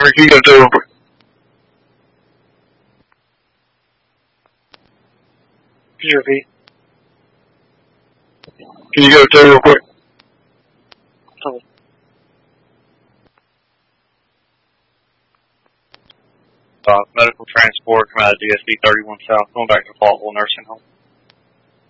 Can you go to real quick? Can you repeat? Can you go to real quick? Medical transport coming out of DSD 31 South, going back to Faultville Nursing Home.